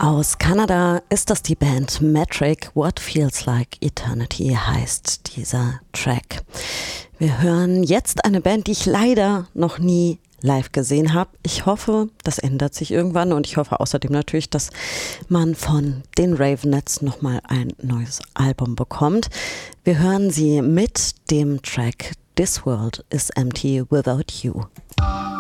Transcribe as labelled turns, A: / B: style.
A: Aus Kanada ist das die Band Metric. What Feels Like Eternity heißt dieser Track. Wir hören jetzt eine Band, die ich leider noch nie live gesehen habe. Ich hoffe, das ändert sich irgendwann und ich hoffe außerdem natürlich, dass man von den Ravenettes nochmal ein neues Album bekommt. Wir hören sie mit dem Track This World is Empty Without You.